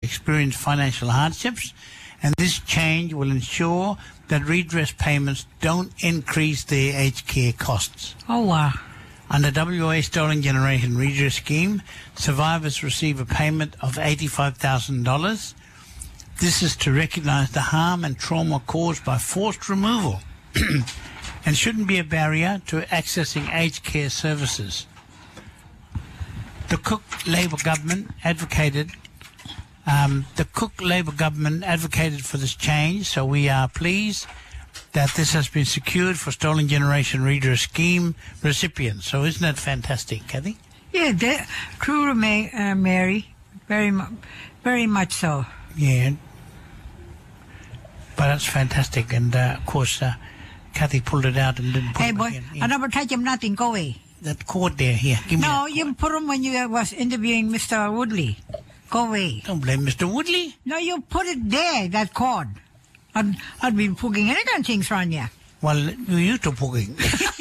experience financial hardships, and this change will ensure that redress payments don't increase their aged care costs. Oh, wow. Under WA Stolen Generation Redress Scheme, survivors receive a payment of $85,000. This is to recognise the harm and trauma caused by forced removal and shouldn't be a barrier to accessing aged care services. The Cook Labor government advocated for this change, so we are pleased that this has been secured for Stolen Generation Redress Scheme recipients. So isn't that fantastic, Kathy? Yeah, true, Mary. Very much so. Yeah. But that's fantastic. And, of course, Kathy pulled it out and didn't put it back in. Hey, boy, I never touch him nothing. Go away. That cord there, here. Give me No, that you put him when you was interviewing Mr. Woodley. Go away. Don't blame Mr. Woodley. No, you put it there, that cord. I'd been poking any kind of things around you. Well, you used to poking.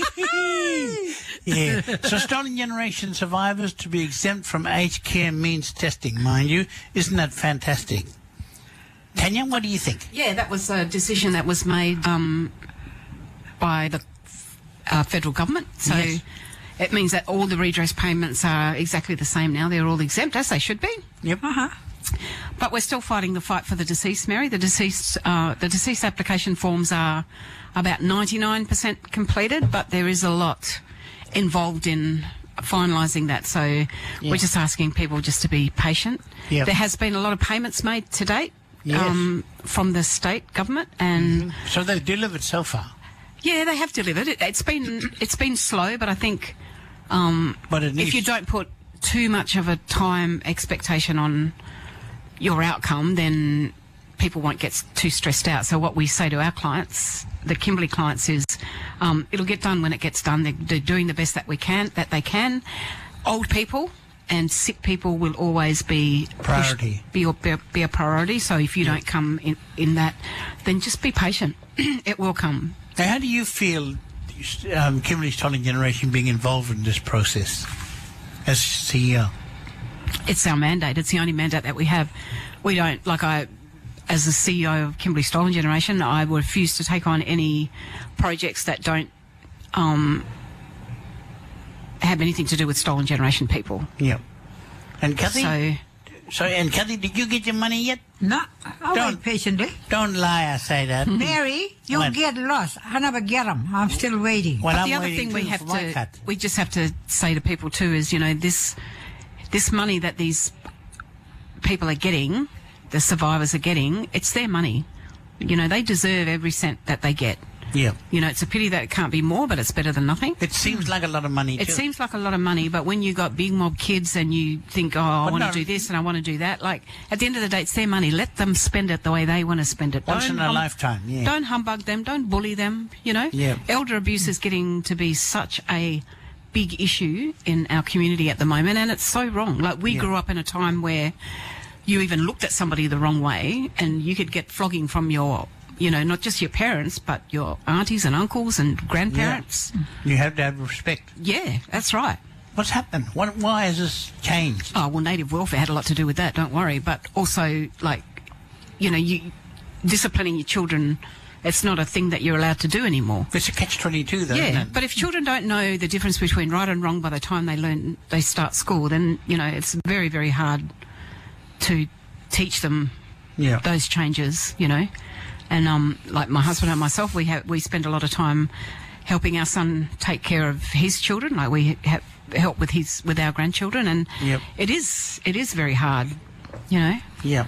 Yeah. So Stolen Generation survivors to be exempt from aged care means testing, mind you. Isn't that fantastic? Tanya, what do you think? Yeah, that was a decision that was made by the federal government. So Yes. it means that all the redress payments are exactly the same now. They're all exempt, as they should be. Yep. But we're still fighting the fight for the deceased, Mary. The deceased application forms are about 99% completed, but there is a lot involved in finalising that. So we're just asking people just to be patient. Yep. There has been a lot of payments made to date Yes. from the state government, and So they've delivered so far. yeah, they have delivered. It's been slow, but I think But it needs... if you don't put too much of a time expectation on your outcome, then people won't get too stressed out. So what we say to our clients, the Kimberley clients, is it'll get done when it gets done. They're doing the best that they can. Old people and sick people will always be Priority. Be a priority. So if you don't come in that, then just be patient. It will come. Now, how do you feel Kimberley Stolen Generation being involved in this process as CEO? It's our mandate. It's the only mandate that we have. We don't, as the CEO of Kimberley Stolen Generation, I would refuse to take on any projects that don't have anything to do with Stolen Generation people. Yeah. And Kathy? So, And Kathy, did you get your money yet? No, I'll wait patiently. Don't lie, I say that. Mary, you'll What? get lost. I never get them. I'm still waiting. Well, but I'm the other waiting thing too we just have to say to people too is, this money that these people are getting, the survivors are getting, it's their money. They deserve every cent that they get. Yeah. It's a pity that it can't be more, but it's better than nothing. It seems like a lot of money, too. It seems like a lot of money, but when you got big mob kids and you think, I want to do this and I want to do that, at the end of the day, it's their money. Let them spend it the way they want to spend it. Once in a lifetime, yeah. Don't humbug them. Don't bully them, Yeah. Elder abuse is getting to be such a big issue in our community at the moment, and it's so wrong. We grew up in a time where you even looked at somebody the wrong way and you could get flogging from your... not just your parents, but your aunties and uncles and grandparents. Yeah. You have to have respect. Yeah, that's right. What's happened? Why has this changed? Oh, well, native welfare had a lot to do with that, don't worry. But also, you disciplining your children, it's not a thing that you're allowed to do anymore. It's a catch-22, though, isn't Yeah, it? but if children don't know the difference between right and wrong by the time they start school, then, it's very, very hard to teach them those changes, And my husband and myself, we spend a lot of time helping our son take care of his children. We help with our grandchildren, and it is very hard, Yeah.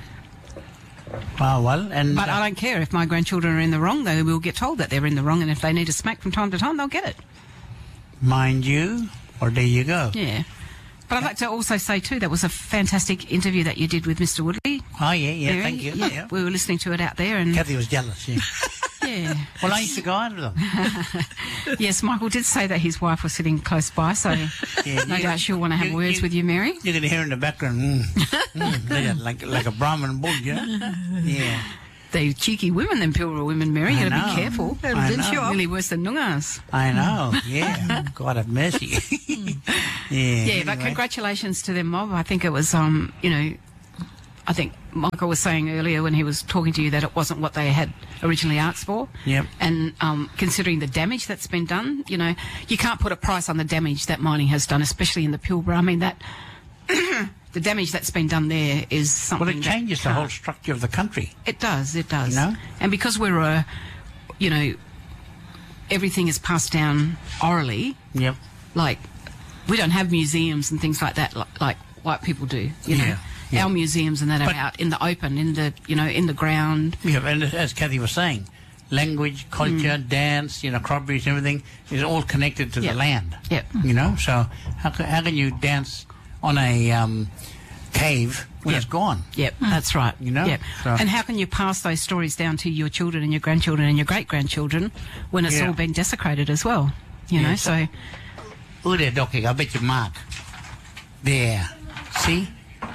But I don't care if my grandchildren are in the wrong; they will get told that they're in the wrong, and if they need a smack from time to time, they'll get it. Mind you, or there you go. Yeah. But I'd like to also say, too, that was a fantastic interview that you did with Mr. Woodley. Oh, yeah, Mary. thank you. Yeah. We were listening to it out there. And Kathy was jealous, yeah. yeah. Well, I used to go out with them. Yes, Michael did say that his wife was sitting close by, so no doubt she'll want to have words with you, Mary. You're going to hear in the background, like a Brahmin bull, Yeah. They cheeky women, them Pilbara women, Mary. You got to be careful. I know. Really worse than Noongas. I know, yeah. God have mercy. Yeah, but congratulations to them, mob. I think it was, I think Michael was saying earlier when he was talking to you that it wasn't what they had originally asked for. Yep. And considering the damage that's been done, you know, you can't put a price on the damage that mining has done, especially in the Pilbara. I mean, that the damage that's been done there is something. Well, it changes the whole structure of the country. It does. It does. You know? And because we're you know, everything is passed down orally. Yep. Like, we don't have museums and things like that like white people do, you know. Yeah. Our museums and that are out in the open, in the, you know, in the ground. Yeah, and as Kathy was saying, language, culture, dance, you know, crockeries, everything is all connected to the land. Yep. You know, so how can you dance on a cave when it's gone? Yep, that's right. You know? Yep. So. And how can you pass those stories down to your children and your grandchildren and your great-grandchildren when it's all been desecrated as well? You know, so... Oh, there, Docky, I bet you Mark. There. See?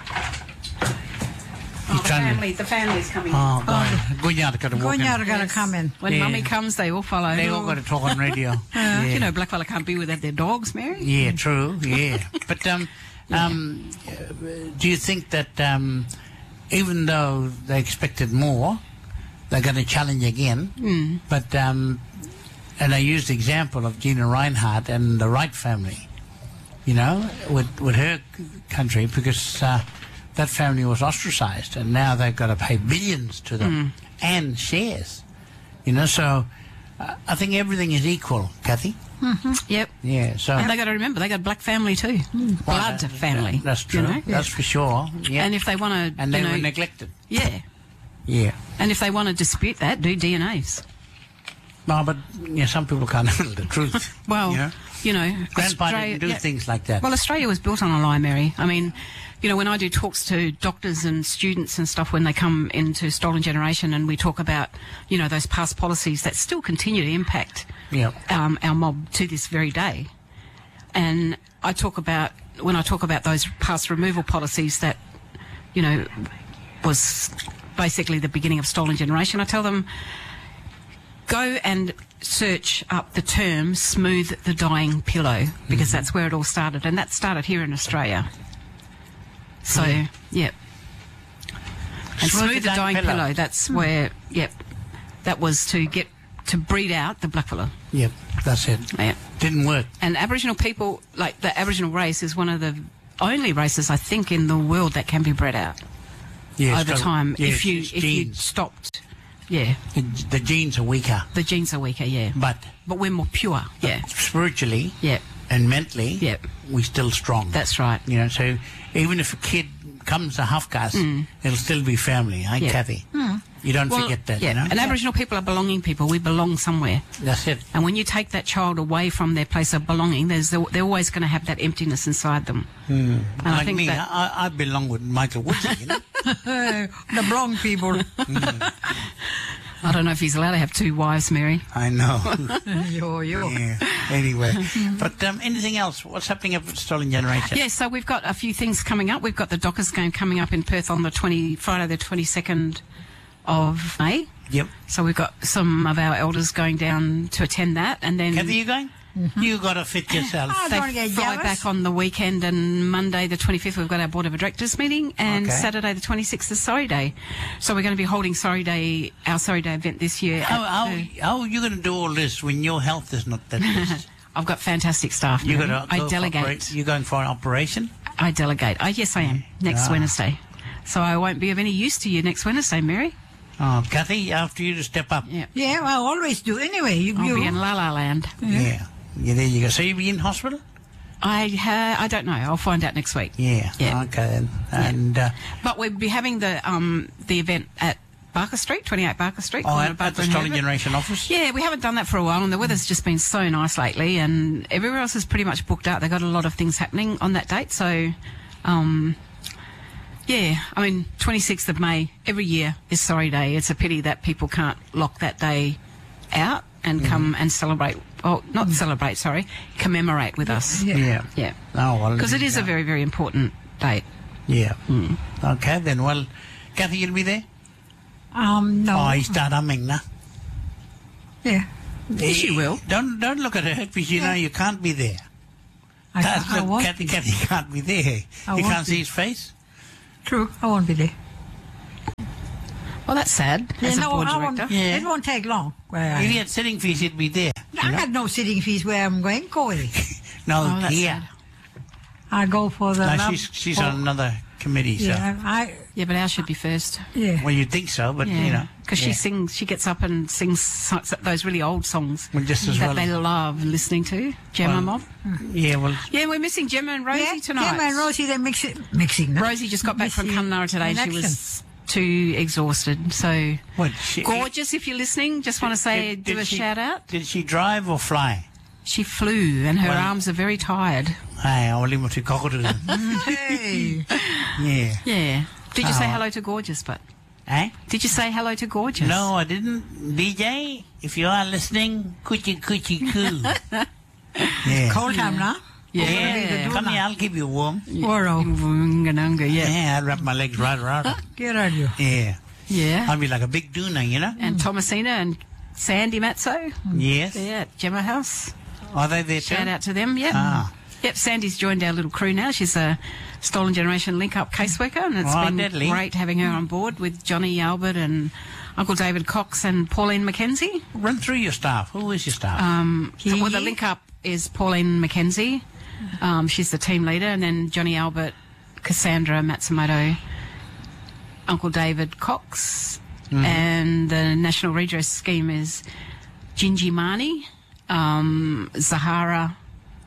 The family's coming in. Oh, God. Gunyara got to walk in. Gunyara got to come in. When Mummy comes, they all follow. They all got to talk on radio. You know, blackfella can't be without their dogs, Mary. Yeah, true. Yeah. But do you think that even though they expected more, they're going to challenge again? But and I used the example of Gina Reinhardt and the Wright family, you know, with her country, because that family was ostracized, and now they've got to pay billions to them and shares, you know. So I think everything is equal, Kathy. Yep. Yeah. So and they got to remember they got a black family too, blood family. That's true. You know? That's for sure. Yeah. And if they want to, and they were neglected. Yeah. Yeah. And if they want to dispute that, do DNAs. No, but some people can't handle the truth. Well, you know, Grandpa didn't do things like that. Well, Australia was built on a lie, Mary. I mean, you know, when I do talks to doctors and students and stuff when they come into Stolen Generation, and we talk about, you know, those past policies that still continue to impact our mob to this very day. And I talk about, when I talk about those past removal policies that, you know, was basically the beginning of Stolen Generation, I tell them, go and search up the term smooth the dying pillow, because that's where it all started, and that started here in Australia. So, yep. And smooth the dying pillow, that's where, that was to breed out the blackfella. Yep, that's it. Yep. Didn't work. And Aboriginal people, like the Aboriginal race, is one of the only races, I think, in the world that can be bred out over time. If you stopped... Yeah. The genes are weaker. The genes are weaker, yeah. But we're more pure, spiritually and mentally, we're still strong. That's right. You know, so even if a kid comes a half-caste, it'll still be family, Kathy? You don't forget that, you know? And Aboriginal people are belonging people. We belong somewhere. That's it. And when you take that child away from their place of belonging, they're always going to have that emptiness inside them. And like I think me, that I belong with Michael Woodley, you know? The blonde people. I don't know if he's allowed to have two wives, Mary. I know. Yeah. Anyway. But anything else? What's happening up at Stolen Generation? Yeah, so we've got a few things coming up. We've got the Dockers game coming up in Perth on Friday the 22nd of May. Yep. So we've got some of our elders going down to attend that, and then... Kathy, you going? You got to fit yourself. They fly back on the weekend, and Monday the 25th we've got our Board of Directors meeting, and Saturday the 26th is Sorry Day. So we're going to be holding our Sorry Day event this year. How are you going to do all this when your health is not that best? I've got fantastic staff. I delegate. You going for an operation? I delegate. Yes, I am. Next Wednesday. So I won't be of any use to you next Wednesday, Mary. Oh, Kathy, after you to step up. Yeah, I always do. Anyway, I'll be in La La Land. Yeah, there you go. So you'll be in hospital? I don't know. I'll find out next week. Yeah. Okay then. And but we'll be having the event at Barker Street, 28 Barker Street. At the Stolen Generation office? Yeah, we haven't done that for a while, and the weather's just been so nice lately, and everywhere else is pretty much booked out. They've got a lot of things happening on that date, so... yeah, I mean, 26th of May every year is Sorry Day. It's a pity that people can't lock that day out and come and celebrate. Oh, not celebrate, sorry, commemorate with us. Yeah. Oh, well, because it is a very, very important date. Yeah. Okay, then. Well, Kathy, you'll be there? No. Oh, you start humming now. Yeah. Yes, you will. Don't look at her because you know you can't be there. Kathy can't be there. You can't see his face? True, I won't be there. Well, that's sad. Yeah, as a no, board I director. Yeah. It won't take long. Where If you had sitting fees, he'd be there. I got no sitting fees where I'm going, Corey. No, Oh, that's here. sad. I go for the... No, she's on another committee, so. Yeah, Yeah, but ours should be first. yeah. Well, you'd think so, but, you know. Because she sings, she gets up and sings those really old songs Well, just as that well. they love listening to. Gemma Well, Mob. Yeah, well, Yeah, we're missing Gemma and Rosie Yeah, tonight. Gemma and Rosie, they're mixing. No? Rosie just got back from Missing Kununurra today and in she action. was too exhausted. So, what? gorgeous, if you're listening. Just want to say, do a shout out. Did she drive or fly? She flew and her Well- arms are very tired. Hey, I'll leave it to cockatoos. Hey. Yeah. Yeah. Did you say Oh. hello to Gorgeous, but? Eh? Did you say hello to Gorgeous? No, I didn't. DJ, if you are listening, coochie coochie coo. Yeah. Cold time now. Yeah. Come here, I'll keep you warm. Oro. Ngungunga, yeah. Yeah, I'll wrap my legs right around. Get on you. Yeah. Yeah. I'll be like a big doona, you know? And Thomasina and Sandy Matzo. Yes. Yeah, at Gemma House. Are they there too? Shout out to them, yep. Ah. Yep, Sandy's joined our little crew now. She's a Stolen Generation link-up caseworker, and it's Oh, been deadly. great having her on board with Johnny Albert and Uncle David Cox and Pauline McKenzie. Run through your staff. Who is your staff? Well, the link-up is Pauline McKenzie. She's the team leader, and then Johnny Albert, Cassandra Matsumoto, Uncle David Cox, and the National Redress Scheme is Gingy Marnie, Zahara.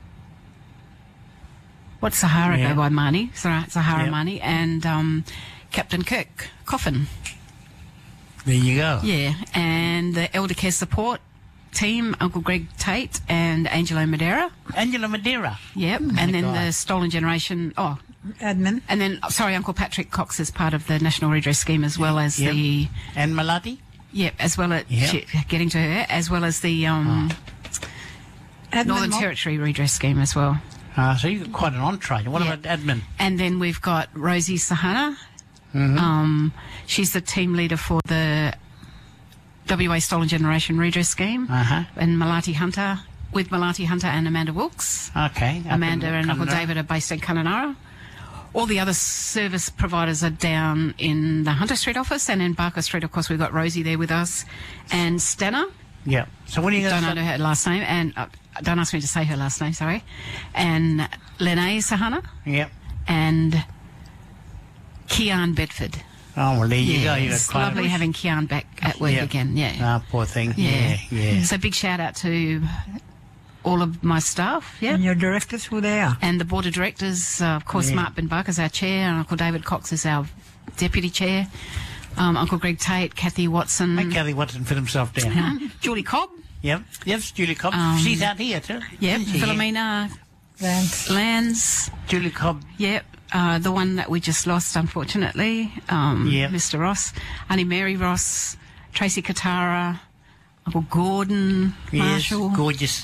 What's Sahara Yeah. go by Marnie? Zahara Yep. Marnie, and Captain Kirk Coffin. There you go. Yeah, and the Elder Care Support team, Uncle Greg Tate and Angelo Madeira. Angela Madeira. Yep, and then God. the Stolen Generation. Oh, Admin. and then sorry, Uncle Patrick Cox is part of the National Redress Scheme as well as Yep. the And Malati? as well as Yep. getting to her as well as the Admin Northern mob. Territory Redress Scheme as well. So you've got quite an entourage. What Yeah. about admin? And then we've got Rosie Sahana. She's the team leader for the WA Stolen Generation Redress Scheme. Uh-huh. And Malati Hunter, with Malati Hunter and Amanda Wilkes. Okay. up Amanda in and Uncle Kununurra. David are based in Kununurra. All the other service providers are down in the Hunter Street office, and in Barker Street, of course, we've got Rosie there with us, and Stanna. Yeah. So when are you Don't going know to her last name, and don't ask me to say her last name, sorry. And Lene Sahana Yep. and Kian Bedford. Oh, well, there you go. You got It's quite lovely having Kian back at work Yep. again. Yeah. Ah, poor thing. Yeah. So big shout out to all of my staff. Yeah. And your directors, who they are. And the board of directors, of course, Yeah. Mark Ben Barker is our chair, and Uncle David Cox is our deputy chair. Uncle Greg Tate, Kathy Watson, Make Kelly Watson fit himself down. Julie Cobb, Yep. Yes, Julie Cobb. She's out here too. yep, isn't she? Philomena Lance. Lands, Julie Cobb. yep, the one that we just lost, unfortunately, Yep. Mr. Ross, Auntie Mary Ross, Tracy Katara, Uncle Gordon Marshall. Yes, gorgeous.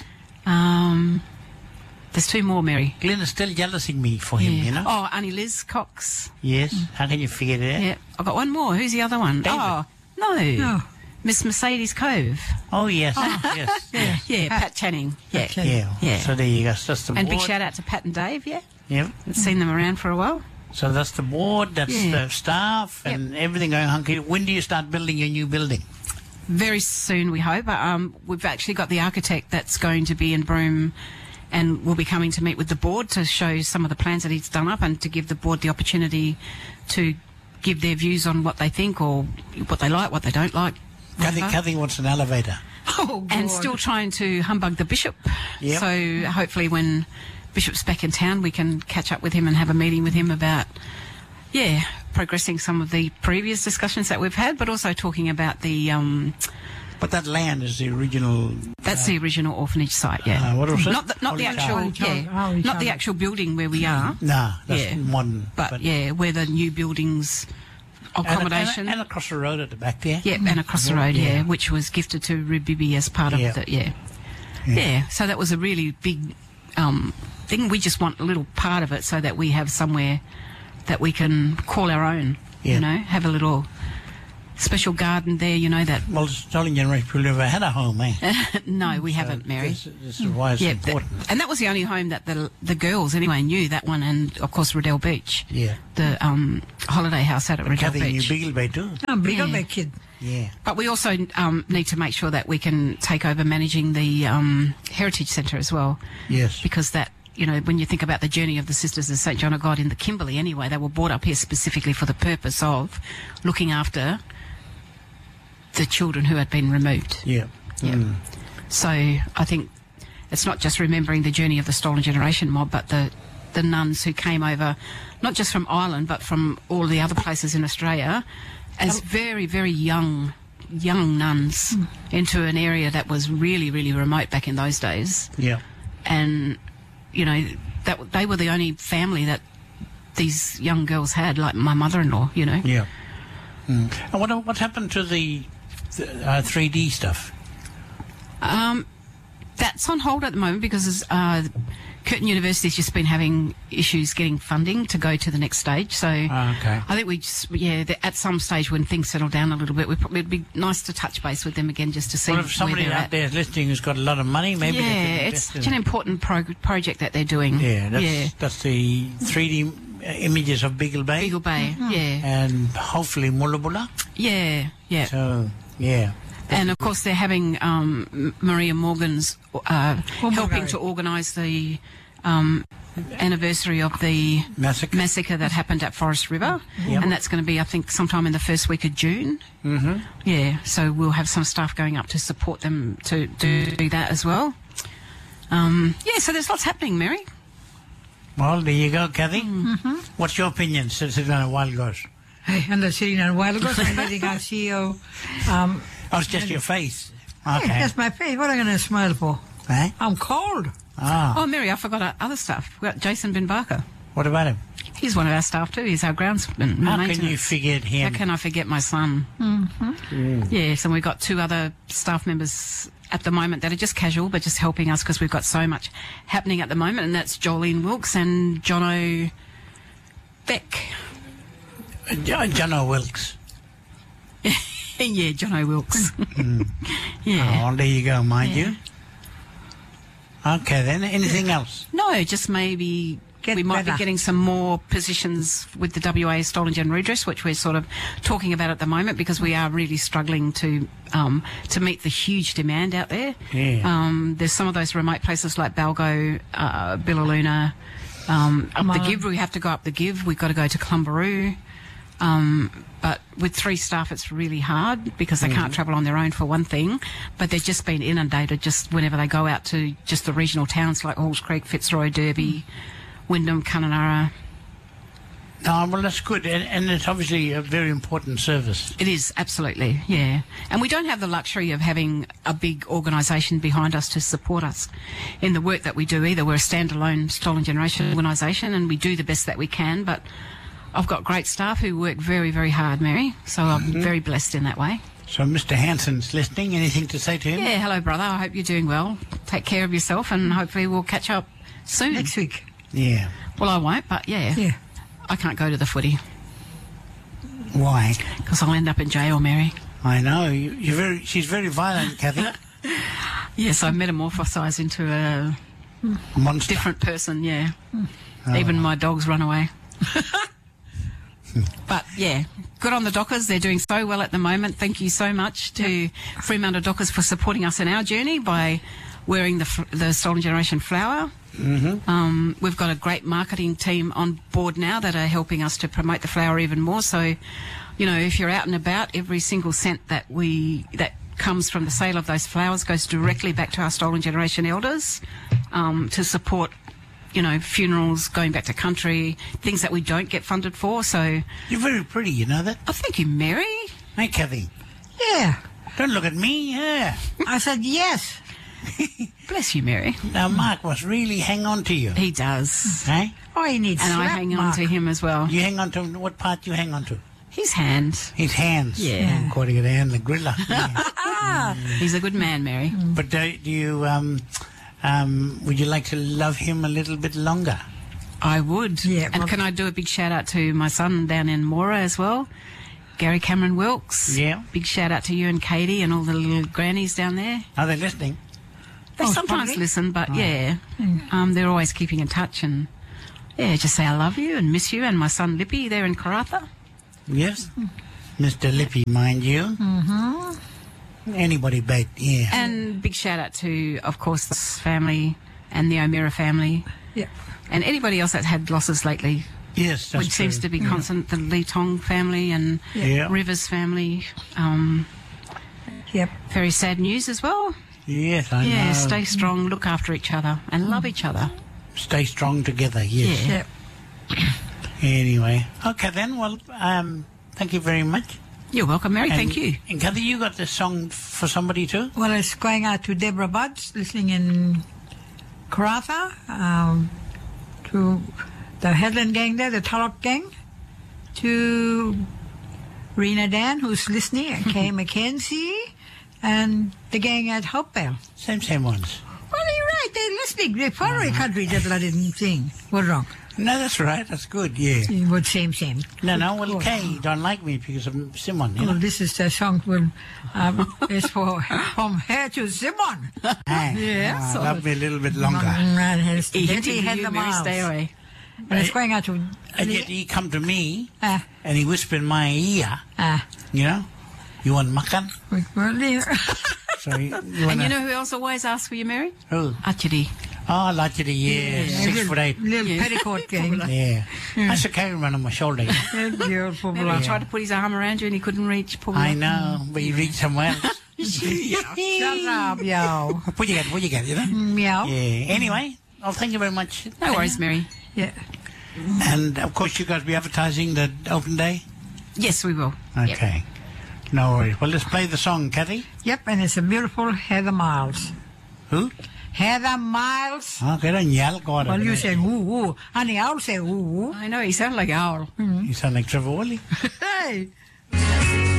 There's two more, Mary. Glenn is still jealousing me for him, you know? Oh, Auntie Liz Cox. Yes. How can you figure that? Yeah, I've got one more. Who's the other one? David. Oh, no. No. Miss Mercedes Cove. Oh, yes. Yes. Yeah, Pat Channing. Yeah. Okay. Yeah. Yeah. So there you go. So that's the And board. big shout out to Pat and Dave, yeah. Yep. I've seen them around for a while. So that's the board, that's Yeah. the staff, Yep. and everything going hunky. When do you start building your new building? Very soon, we hope. We've actually got the architect that's going to be in Broome and will be coming to meet with the board to show some of the plans that he's done up and to give the board the opportunity to give their views on what they think or what they like, what they don't like. whatever. Kathy wants an elevator. Oh, God. And still trying to humbug the bishop. Yep. So hopefully when Bishop's back in town, we can catch up with him and have a meeting with him about, progressing some of the previous discussions that we've had, but also talking about the, But that land is the original. that's the original orphanage site, yeah. What was it? Not the Holy actual, Child. Holy not the Child. actual building where we are, Nah, that's Yeah. modern. but where the new buildings, accommodation. And across the road at the back there. Yep, and across the road, which was gifted to Rubibi as part of Yeah. the, Yeah, so that was a really big thing. We just want a little part of it so that we have somewhere that we can call our own, Yeah. you know, have a little special garden there, you know, that... Well, Stolen Generation people never had a home, eh? No, we haven't, Mary. This is why it's important. And that was the only home that the girls, anyway, knew, that one, and, of course, Riddell Beach. Yeah. The holiday house out at Riddell Kathy Beach. knew Beagle Bay too. I'm Beagle Bay kid. Yeah. But we also need to make sure that we can take over managing the Heritage Centre as well. Yes. Because that, you know, when you think about the journey of the Sisters of St John of God in the Kimberley anyway, they were brought up here specifically for the purpose of looking after the children who had been removed. Yeah. Yeah. So I think it's not just remembering the journey of the Stolen Generation mob, but the nuns who came over, not just from Ireland, but from all the other places in Australia, as very, very young nuns into an area that was really, really remote back in those days. Yeah. And, you know, that they were the only family that these young girls had, like my mother-in-law, you know. Yeah. And what happened to the 3D stuff? That's on hold at the moment because Curtin University's just been having issues getting funding to go to the next stage. So okay. I think we just, at some stage when things settle down a little bit, it'd be nice to touch base with them again just to see where they're at. Well, if somebody out there listening who's got a lot of money, maybe they could it's such an important project that they're doing. Yeah, that's the 3D images of Beagle Bay. Beagle Bay, and hopefully Mullabula. Yeah. So, yeah. And of course, they're having Maria Morgan's helping to organise the anniversary of the massacre that happened at Forest River, and that's going to be, I think, sometime in the first week of June. Yeah, so we'll have some staff going up to support them to do that as well. So there's lots happening, Mary. Well, there you go, Kathy. What's your opinion, sitting on a wild goose? Hey, I'm not sitting on a wild goose. I'm letting our CEO... Oh, it's just your face. Okay. Hey, that's my face. What am I going to smile for? Eh? I'm cold. Oh, Mary, I forgot other stuff. We've got Jason Ben Barker. What about him? He's one of our staff too. He's our groundsman. How can you forget him? How can I forget my son? Yes, and we've got 2 other staff members at the moment that are just casual but just helping us because we've got so much happening at the moment, and that's Jolene Wilkes and Jono Beck. Jono Wilkes. Yeah, Jono Wilkes. Yeah. Oh, there you go, mind you. Okay, then. Anything else? No, just maybe we might be getting some more positions with the WA Stolen Gen Redress, which we're sort of talking about at the moment because we are really struggling to meet the huge demand out there. Yeah. There's some of those remote places like Balgo, Billaloona, up the Give. We have to go up the Give. We've got to go to Clumbaroo. But with 3 staff, it's really hard because they can't travel on their own for one thing, but they've just been inundated just whenever they go out to just the regional towns like Halls Creek, Fitzroy, Derby, Wyndham, Kununurra. Oh, well, that's good. And it's obviously a very important service. It is, absolutely, yeah. And we don't have the luxury of having a big organisation behind us to support us in the work that we do either. We're a standalone Stolen Generation organisation and we do the best that we can, but I've got great staff who work very, very hard, Mary, so I'm very blessed in that way. So Mr. Hanson's listening. Anything to say to him? Yeah, hello, brother. I hope you're doing well. Take care of yourself and hopefully we'll catch up soon. Next week. Yeah. Well, I won't, but yeah. I can't go to the footy. Why? Because I'll end up in jail, Mary. I know. She's very violent, Kathy. Yes, I metamorphosise into a monster. Different person, yeah. Even my dogs run away. But, yeah, good on the Dockers. They're doing so well at the moment. Thank you so much to Fremantle Dockers for supporting us in our journey by wearing the Stolen Generation flower. We've got a great marketing team on board now that are helping us to promote the flower even more. So, you know, if you're out and about, every single cent that comes from the sale of those flowers goes directly back to our Stolen Generation elders to support, you know, funerals, going back to country, things that we don't get funded for. So you're very pretty, you know that? Oh, thank you, Mary. Hey, Kathy. Yeah. Don't look at me. Yeah. I said yes. Bless you, Mary. Now, Mark must really hang on to you. He does. Hey? Oh, he needs and I hang on to him as well. You hang on to him. What part do you hang on to? His hands. His hands. Yeah. According to the hand, the griller. Yeah. He's a good man, Mary. But do you, would you like to love him a little bit longer? I would. Yeah. And can I do a big shout out to my son down in Mora as well? Gary Cameron Wilkes. Yeah. Big shout out to you and Katie and all the little grannies down there. Are they listening? They sometimes probably. listen, but they're always keeping in touch and just say I love you and miss you. And my son Lippy there in Karratha. Yes. Mr. Lippy, mind you. Mm-hmm. Anybody but, yeah. And big shout out to, of course, the family and the O'Meara family. Yeah. And anybody else that's had losses lately, Yes, that's which seems to true. be constant. The Lee Tong family and Yeah. Rivers family. Yep. Very sad news as well. Yes, I Yeah, know. stay strong, look after each other and love each other. Stay strong together, yes. Yeah. Yep. Anyway. Okay, then. Well, thank you very much. You're welcome, Mary. And- Thank you. And Kathy, you got this song for somebody too? Well, it's going out to Deborah Budds, listening in Karratha, to the Headland gang there, the Tulloch gang, to Rena Dan, who's listening, and Kay Mackenzie, and the gang at Hopevale. Same ones. Well, you're right, they're listening. They're following country that bloody thing. What's wrong? No, that's right. That's good, yeah. What same. No, well, course. Kay don't like me because of Simon, you Well, know. this is the song it's for from her to Simon. Yeah. so- Love me a little bit longer. And it's He Deadly hinted to had you, the Mary, miles. stay away. And it's going out to And yet he come to me uh, and he whispered in my ear, you know, you want makan? So you And want you know who else always asks for you, Mary? Who? Achidi. Oh, Lachidi, yeah, 6'8". Little Yeah. petticoat gang. Yeah. I should carry him on my shoulder. You know. Beautiful Maybe blood. he tried to put his arm around you and he couldn't reach. Pull I up. know, but he reached somewhere else. Shut up, yo. What you got, you know? Meow. Yeah. Anyway, well, thank you very much. No worries, Mary. Yeah. And, of course, you guys be advertising the open day? Yes, we will. Yep. Okay. No worries. Well, let's play the song, Kathy. Yep, and it's a beautiful Heather Miles. Who? Heather Miles. Okay, don't yell. Go on. Well, you say woo woo. Honey, I'll say woo woo. I know, he sounded like an owl. You sound like Trevor Woolley. Hey.